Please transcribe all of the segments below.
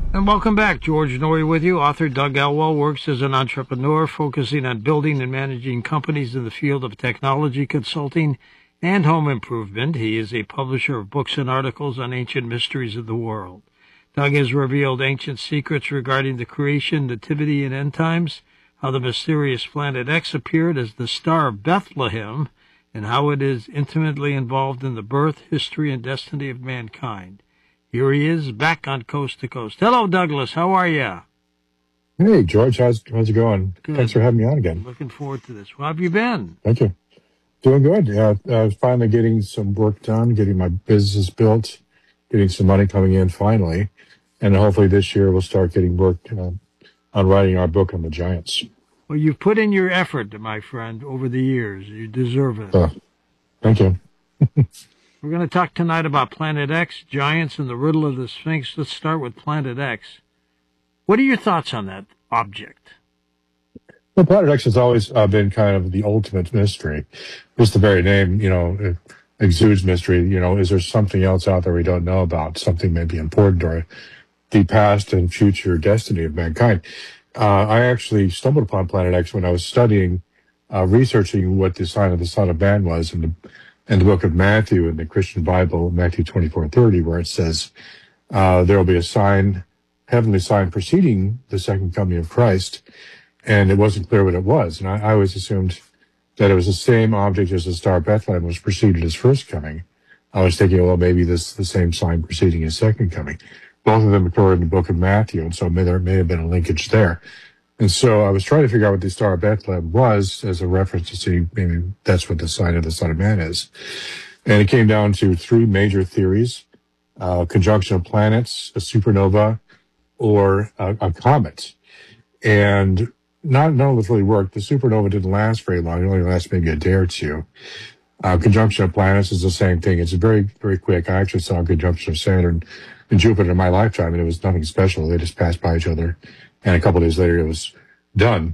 And welcome back. George Noory with you. Author Doug Elwell works as an entrepreneur, focusing on building and managing companies in the field of technology consulting and home improvement. He is a publisher of books and articles on ancient mysteries of the world. Doug has revealed ancient secrets regarding the creation, nativity, and end times, how the mysterious planet X appeared as the Star of Bethlehem, and how it is intimately involved in the birth, history, and destiny of mankind. Here he is, back on Coast to Coast. Hello, Douglas. How are you? Hey, George. How's it going? Good. Thanks for having me on again. Looking forward to this. How have you been? Thank you. Doing good. Yeah, finally getting some work done, getting my business built, getting some money coming in finally. And hopefully this year we'll start getting work on writing our book on the giants. Well, you've put in your effort, my friend, over the years. You deserve it. Thank you. We're going to talk tonight about Planet X, giants, and the riddle of the Sphinx. Let's start with Planet X. What are your thoughts on that object? Well, Planet X has always been kind of the ultimate mystery. Just the very name, it exudes mystery. Is there something else out there we don't know about, something maybe important, or the past and future destiny of mankind? I actually stumbled upon Planet X when I was studying, researching what the sign of the Son of Man was in the book of Matthew in the Christian Bible, Matthew 24:30, where it says, there will be a sign, heavenly sign preceding the second coming of Christ. And it wasn't clear what it was. And I always assumed that it was the same object as the Star of Bethlehem was preceded his first coming. I was thinking, well, maybe this is the same sign preceding his second coming. Both of them occur in the book of Matthew, and so there may have been a linkage there. And so I was trying to figure out what the Star of Bethlehem was as a reference to see maybe that's what the sign of the Son of Man is. And it came down to three major theories: conjunction of planets, a supernova, or a comet. And none of this really worked. The supernova didn't last very long. It only lasted maybe a day or two. Conjunction of planets is the same thing. It's very, very quick. I actually saw a conjunction of Saturn and Jupiter in my lifetime, and it was nothing special. They just passed by each other, and a couple of days later it was done.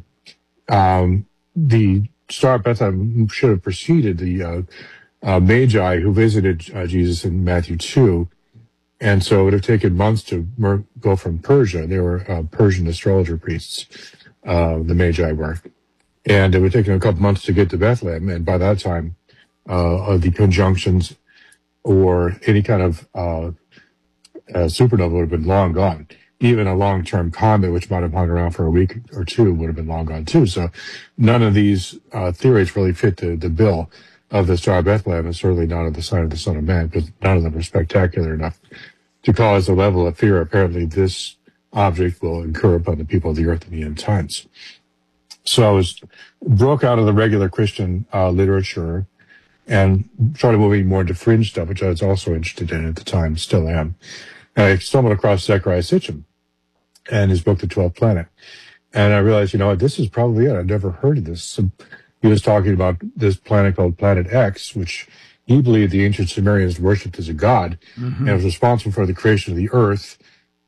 The Star of Bethlehem should have preceded the Magi who visited Jesus in Matthew 2, and so it would have taken months to go from Persia. They were Persian astrologer priests, the Magi were, and it would take them a couple months to get to Bethlehem, and by that time, the conjunctions or any kind of supernova would have been long gone. Even a long-term comet, which might have hung around for a week or two, would have been long gone too. So none of these theories really fit the bill of the Star of Bethlehem, and certainly none of the sign of the Son of Man, because none of them are spectacular enough to cause a level of fear. Apparently this object will incur upon the people of the earth in the end times. So I broke out of the regular Christian literature and started moving more into fringe stuff, which I was also interested in at the time, still am. And I stumbled across Zecharia Sitchin and his book, The 12th Planet. And I realized, this is probably it. I've never heard of this. So he was talking about this planet called Planet X, which he believed the ancient Sumerians worshipped as a god, and was responsible for the creation of the earth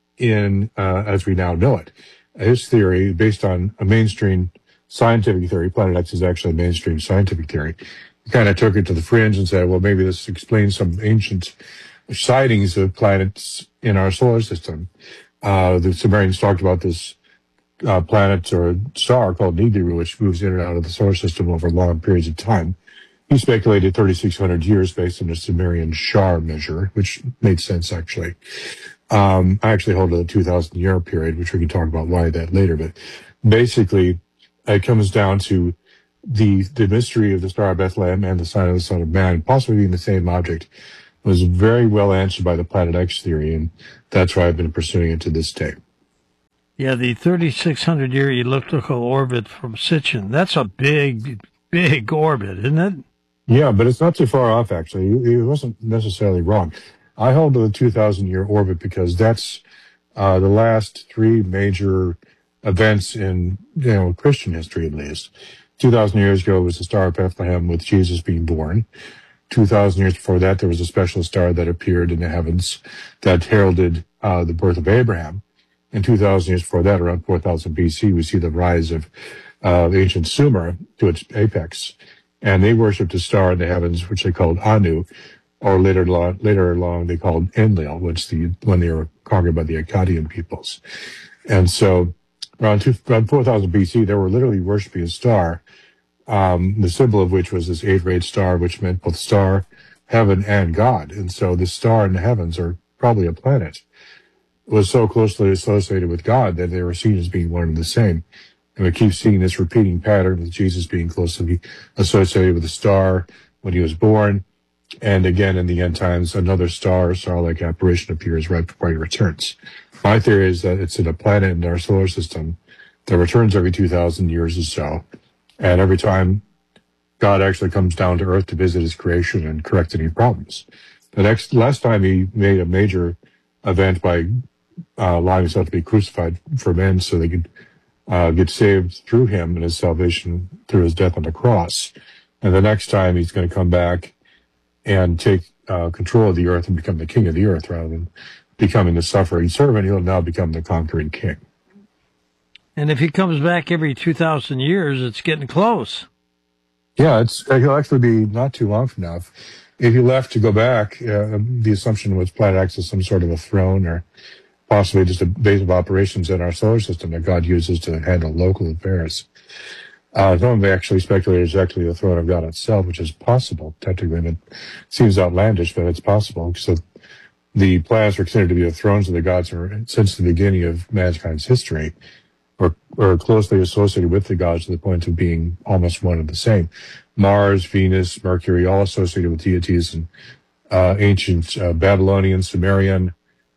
as we now know it. His theory, based on a mainstream scientific theory, Planet X is actually a mainstream scientific theory, he kind of took it to the fringe and said, well, maybe this explains some ancient sightings of planets in our solar system. The Sumerians talked about this planet or star called Nibiru, which moves in and out of the solar system over long periods of time. He speculated 3,600 years based on the Sumerian Shar measure, which made sense, actually. I actually hold to the 2,000-year period, which we can talk about why that later. But basically, it comes down to the mystery of the Star of Bethlehem and the sign of the Son of Man, possibly being the same object, was very well answered by the Planet X theory, and that's why I've been pursuing it to this day. Yeah, the 3,600-year elliptical orbit from Sitchin, that's a big, big orbit, isn't it? Yeah, but it's not too far off, actually. He wasn't necessarily wrong. I hold to the 2,000-year orbit because that's the last three major events in Christian history, at least. 2,000 years ago was the Star of Bethlehem with Jesus being born. 2,000 years before that, there was a special star that appeared in the heavens that heralded the birth of Abraham. And 2,000 years before that, around 4,000 BC, we see the rise of ancient Sumer to its apex. And they worshipped a star in the heavens, which they called Anu, or later along they called Enlil, when they were conquered by the Akkadian peoples. And so around 4000 BC, they were literally worshiping a star, the symbol of which was this 8-rayed star, which meant both star, heaven, and God. And so the star in the heavens, or probably a planet, was so closely associated with God that they were seen as being one and the same. And we keep seeing this repeating pattern with Jesus being closely associated with the star when he was born. And again, in the end times, another star-like apparition appears right before he returns. My theory is that it's in a planet in our solar system that returns every 2,000 years or so. And every time God actually comes down to Earth to visit his creation and correct any problems. Last time he made a major event by allowing himself to be crucified for men so they could get saved through him and his salvation through his death on the cross. And the next time he's going to come back and take control of the earth and become the king of the earth rather than becoming the suffering servant. He'll now become the conquering king. And if he comes back every 2,000 years, it's getting close. Yeah, he'll actually be not too long from now. If he left to go back, the assumption was Planet X is some sort of a throne or possibly just a base of operations in our solar system that God uses to handle local affairs. Some have actually speculated it's actually the throne of God itself, which is possible, technically. It seems outlandish, but it's possible. So the planets were considered to be the thrones of the gods since the beginning of mankind's history, or closely associated with the gods to the point of being almost one and the same. Mars, Venus, Mercury, all associated with deities in ancient Babylonian, Sumerian,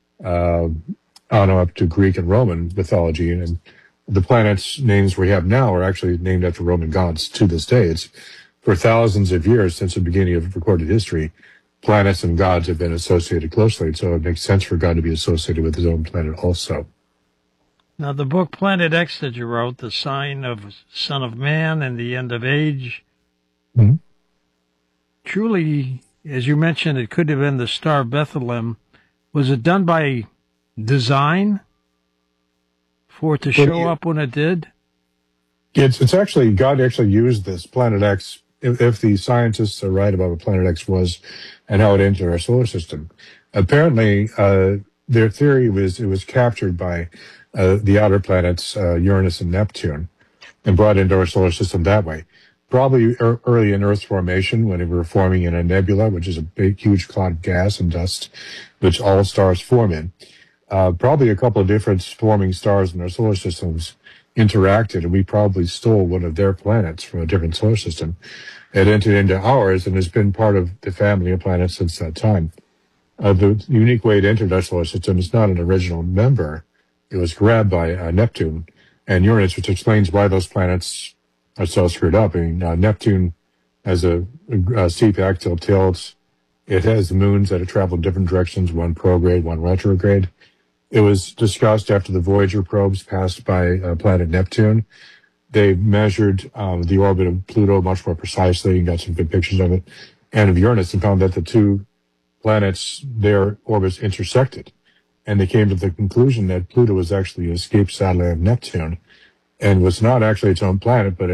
up to Greek and Roman mythology. And the planets' names we have now are actually named after Roman gods to this day. It's for thousands of years since the beginning of recorded history, planets and gods have been associated closely. So it makes sense for God to be associated with his own planet also. Now, the book Planet X that you wrote, The Sign of Son of Man and the End of Age, truly, as you mentioned, it could have been the Star of Bethlehem. Was it done by design for it to show up when it did? It's actually, God actually used this Planet X, if the scientists are right about what Planet X was and how it entered our solar system. Apparently, their theory was it was captured by the outer planets, Uranus and Neptune, and brought into our solar system that way. Probably early in Earth's formation, when we were forming in a nebula, which is a big, huge cloud of gas and dust, which all stars form in. Probably a couple of different forming stars in our solar systems interacted, and we probably stole one of their planets from a different solar system. It entered into ours and has been part of the family of planets since that time. The unique way it entered our solar system is not an original member. It was grabbed by Neptune and Uranus, which explains why those planets are so screwed up. I mean, Neptune has a steep axial tilt. It has moons that have traveled different directions, one prograde, one retrograde. It was discussed after the Voyager probes passed by planet Neptune. They measured the orbit of Pluto much more precisely and got some good pictures of it, and of Uranus, and found that the two planets, their orbits intersected. And they came to the conclusion that Pluto was actually an escaped satellite of Neptune and was not actually its own planet, but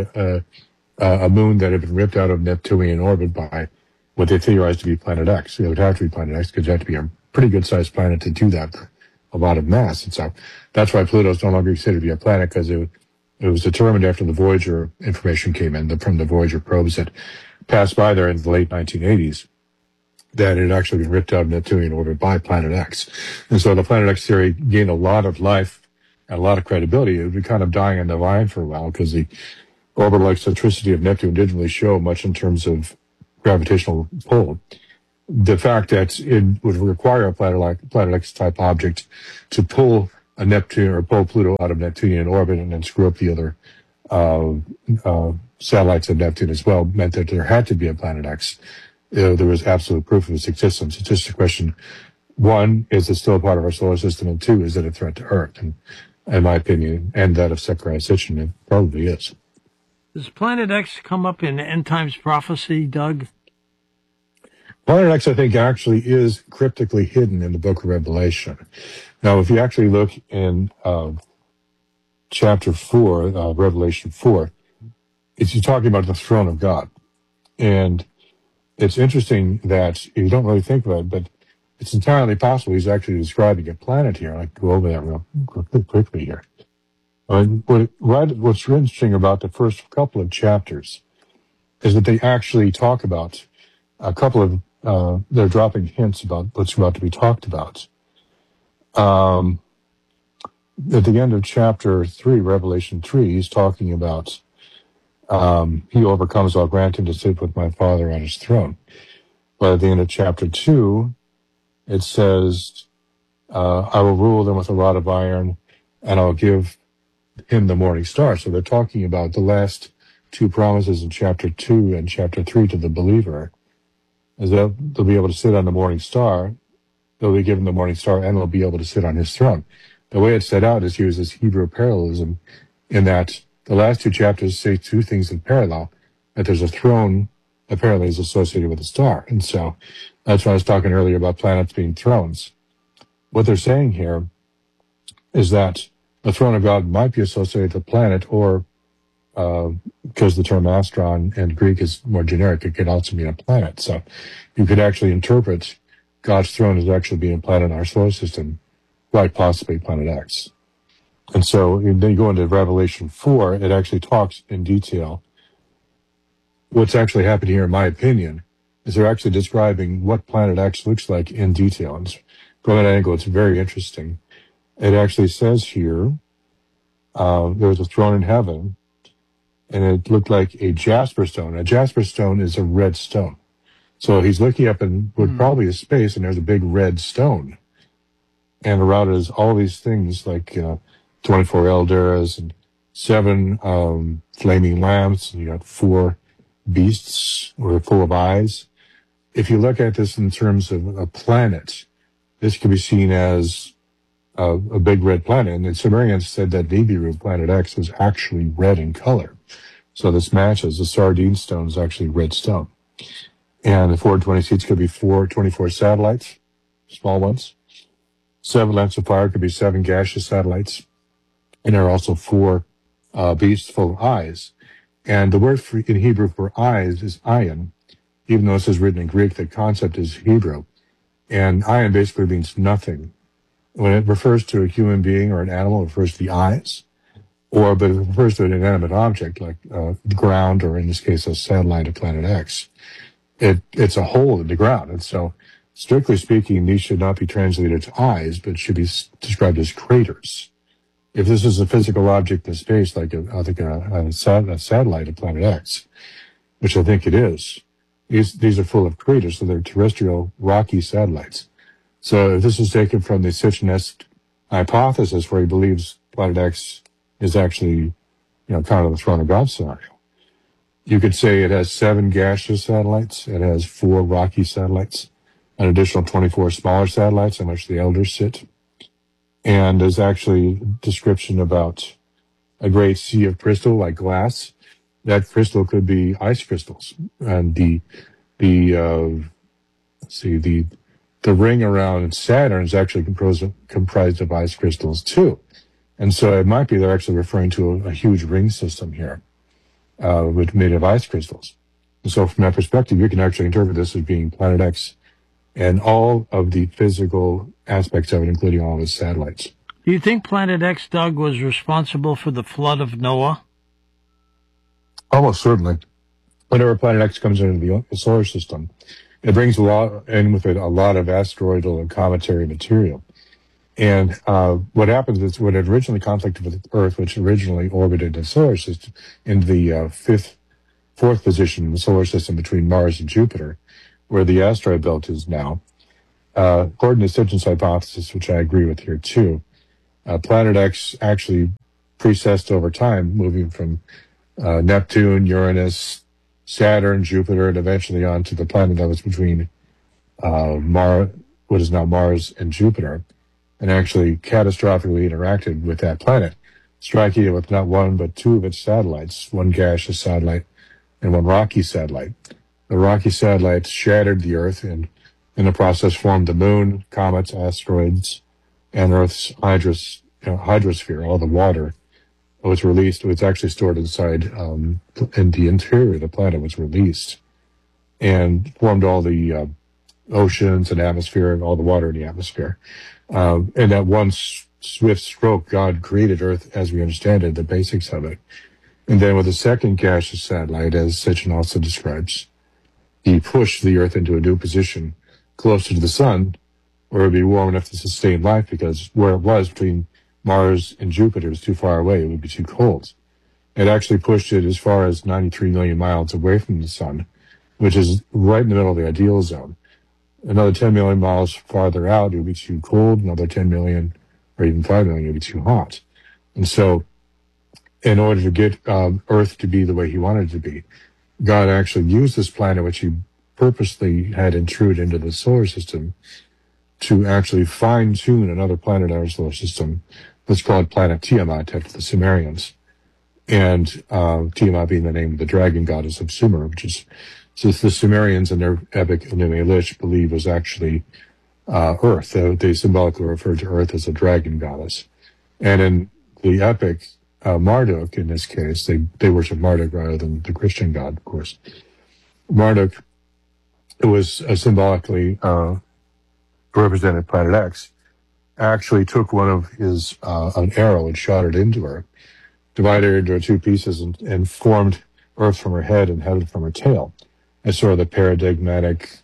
a moon that had been ripped out of Neptunian orbit by what they theorized to be Planet X. It would have to be Planet X because it had to be a pretty good-sized planet to do that, a lot of mass. And so that's why Pluto is no longer considered to be a planet, because it was determined after the Voyager information came in, from the Voyager probes that passed by there in the late 1980s, that it had actually been ripped out of Neptunian orbit by Planet X. And so the Planet X theory gained a lot of life and a lot of credibility. It would be kind of dying on the vine for a while because the orbital eccentricity of Neptune didn't really show much in terms of gravitational pull. The fact that it would require a Planet X type object to pull a Neptune or pull Pluto out of Neptunian orbit and then screw up the other satellites of Neptune as well meant that there had to be a Planet X. There was absolute proof of its existence. It's just a question, one, is it still a part of our solar system? And two, is it a threat to Earth? And in my opinion, and that of Zechariah Sitchin, it probably is. Does Planet X come up in End Times Prophecy, Doug? Planet X, I think, actually is cryptically hidden in the book of Revelation. Now, if you actually look in chapter 4, Revelation 4, it's talking about the throne of God. And it's interesting that you don't really think about it, but it's entirely possible he's actually describing a planet here. I'd like to go over that real quickly here. What's interesting about the first couple of chapters is that they actually talk about a couple of, they're dropping hints about what's about to be talked about. At the end of chapter 3, Revelation 3, he's talking about he overcomes, I'll grant him to sit with my Father on his throne. But at the end of chapter 2, it says, I will rule them with a rod of iron, and I'll give him the morning star. So they're talking about the last two promises in chapter 2 and chapter 3 to the believer, is that they'll be able to sit on the morning star, they'll be given the morning star, and they'll be able to sit on his throne. The way it's set out is he uses Hebrew parallelism in that the last two chapters say two things in parallel, that there's a throne apparently is associated with a star. And so that's why I was talking earlier about planets being thrones. What they're saying here is that the throne of God might be associated with a planet, or because the term astron in Greek is more generic, it could also mean a planet. So you could actually interpret God's throne as actually being a planet in our solar system, like possibly planet X. And so then you go into Revelation 4, it actually talks in detail. What's actually happened here, in my opinion, is they're actually describing what planet X looks like in detail. And from that angle, it's very interesting. It actually says here, there was a throne in heaven, and it looked like a jasper stone. A jasper stone is a red stone. So he's looking up in what probably is space, and there's a big red stone. And around it is all these things like 24 elders and 7 flaming lamps, and you got 4 beasts or full of eyes. If you look at this in terms of a planet, this could be seen as a big red planet. And the Sumerians said that Nibiru, planet X, was actually red in color. So this matches. The sardine stone is actually red stone. And the 420 seats could be 24 satellites, small ones. 7 lamps of fire could be 7 gaseous satellites. And there are also 4 beasts full of eyes. And the word in Hebrew for eyes is ayin. Even though this is written in Greek, the concept is Hebrew. And ayin basically means nothing. When it refers to a human being or an animal, it refers to the eyes. But it refers to an inanimate object like the ground, or in this case, a satellite of planet X. It's a hole in the ground. And so, strictly speaking, these should not be translated to eyes, but should be described as craters. If this is a physical object in space, like a satellite of planet X, which I think it is, these are full of craters, so they're terrestrial rocky satellites. So if this is taken from the Sitchin-esque hypothesis, where he believes planet X is actually, kind of the throne of God scenario, you could say it has 7 gaseous satellites, it has 4 rocky satellites, an additional 24 smaller satellites on which the elders sit. And there's actually a description about a great sea of crystal, like glass. That crystal could be ice crystals. And the ring around Saturn is actually comprised of ice crystals too. And so it might be they're actually referring to a huge ring system here, made of ice crystals. And so from that perspective, you can actually interpret this as being planet X and all of the physical aspects of it, including all of its satellites. Do you think Planet X, Doug, was responsible for the flood of Noah? Almost certainly. Whenever Planet X comes into the solar system, it brings in with it a lot of asteroidal and cometary material. And what happens is, when it originally conflicted with Earth, which originally orbited the solar system in the fourth position in the solar system between Mars and Jupiter, where the asteroid belt is now, according to Sitchin's hypothesis, which I agree with here too, Planet X actually precessed over time, moving from Neptune, Uranus, Saturn, Jupiter, and eventually on to the planet that was between what is now Mars and Jupiter, and actually catastrophically interacted with that planet, striking it with not one but 2 of its satellites, 1 gaseous satellite and 1 rocky satellite. The rocky satellites shattered the Earth and in the process formed the moon, comets, asteroids, and Earth's hydrosphere. All the water was released. It was actually stored inside, in the interior of the planet was released and formed all the oceans and atmosphere and all the water in the atmosphere. And that one swift stroke, God created Earth as we understand it, the basics of it. And then with the second gaseous satellite, as Sitchin also describes, he pushed the Earth into a new position closer to the sun, where it would be warm enough to sustain life, because where it was between Mars and Jupiter was too far away. It would be too cold. It actually pushed it as far as 93 million miles away from the sun, which is right in the middle of the ideal zone. Another 10 million miles farther out, it would be too cold. Another 10 million or even 5 million, it would be too hot. And so in order to get Earth to be the way he wanted it to be, God actually used this planet, which he purposely had intrude into the solar system, to actually fine-tune another planet in our solar system that's called planet Tiamat, after the Sumerians. And Tiamat being the name of the dragon goddess of Sumer, which is, since the Sumerians in their epic Enuma Elish believe was actually Earth. They symbolically refer to Earth as a dragon goddess. And in the epic, Marduk, in this case, they worship Marduk rather than the Christian god, of course. Marduk, it was symbolically represented Planet X, actually took one of his, an arrow and shot it into her, divided her into two pieces and formed Earth from her head and heaven from her tail. That's sort of the paradigmatic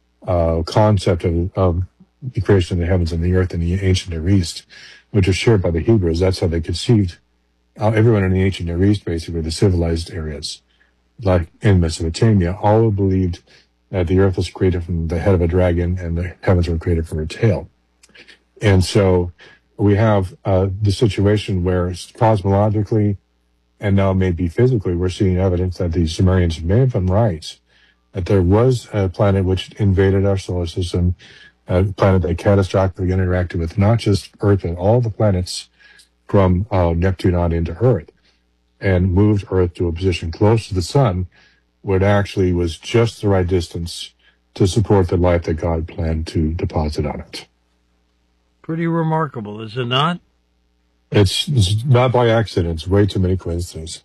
concept of the creation of the heavens and the earth in the ancient Near East, which was shared by the Hebrews. That's how they conceived everyone in the ancient Near East, basically the civilized areas, like in Mesopotamia, all believed that the earth was created from the head of a dragon and the heavens were created from her tail. And so we have the situation where cosmologically and now maybe physically, we're seeing evidence that the Sumerians may have been right, that there was a planet which invaded our solar system, a planet that catastrophically interacted with not just Earth, but all the planets from Neptune on into Earth, and moved Earth to a position close to the sun, where it actually was just the right distance to support the life that God planned to deposit on it. Pretty remarkable, is it not? It's not by accident. It's way too many coincidences.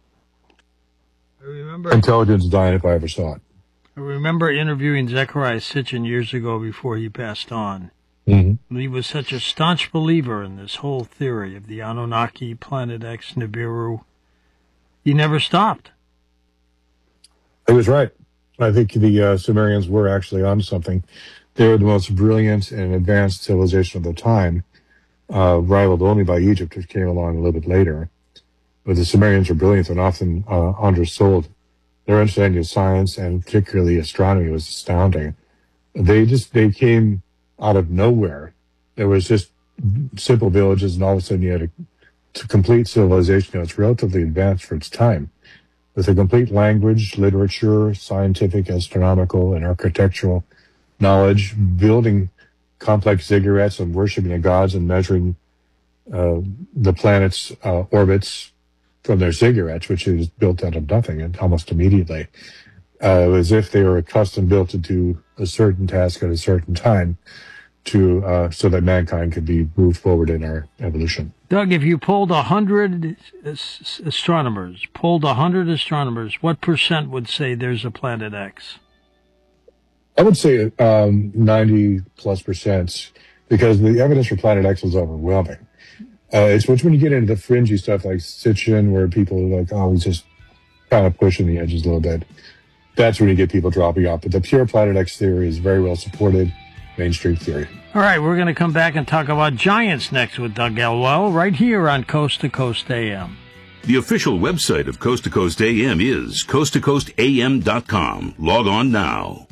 I remember intelligence dying if I ever saw it. I remember interviewing Zecharia Sitchin years ago before he passed on. Mm-hmm. He was such a staunch believer in this whole theory of the Anunnaki, Planet X, Nibiru. He never stopped. He was right. I think the Sumerians were actually on something. They were the most brilliant and advanced civilization of their time, rivaled only by Egypt, which came along a little bit later. But the Sumerians were brilliant and often undersold. Their understanding of science, and particularly astronomy, was astounding. They came out of nowhere. There was just simple villages, and all of a sudden you had a complete civilization that was relatively advanced for its time, with a complete language, literature, scientific, astronomical, and architectural knowledge, building complex ziggurats and worshiping the gods and measuring the planets' orbits from their ziggurats, which is built out of nothing and almost immediately, as if they were custom built to do a certain task at a certain time, to so that mankind could be moved forward in our evolution. Doug, if you polled 100 astronomers, what percent would say there's a Planet X? I would say 90+%, because the evidence for Planet X was overwhelming. It's when you get into the fringy stuff like Sitchin, where people are like, oh, he's just kind of pushing the edges a little bit. That's when you get people dropping off. But the pure Planet X theory is very well supported, mainstream theory. All right, we're going to come back and talk about giants next with Doug Elwell, right here on Coast to Coast AM. The official website of Coast to Coast AM is coasttocoastam.com. Log on now.